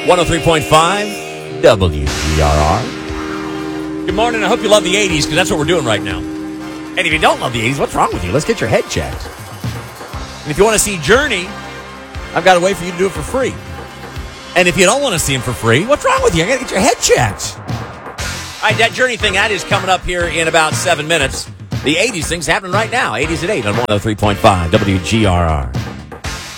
103.5 WGRR. Good morning. I hope you love the 80s because that's what we're doing right now. And if you don't love the 80s, what's wrong with you? Let's get your head checked. And if you want to see Journey, I've got a way for you to do it for free. And if you don't want to see him for free, what's wrong with you? I got to get your head checked. All right, that Journey thing, that is coming up here in about 7 minutes. The 80s thing's happening right now. 80s at 8 on 103.5 WGRR.